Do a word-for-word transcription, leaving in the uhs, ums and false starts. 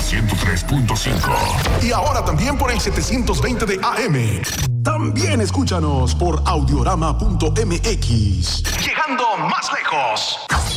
ciento tres punto cinco. Y ahora también por el setecientos veinte de A M. También escúchanos por audiorama punto m x. Llegando más lejos.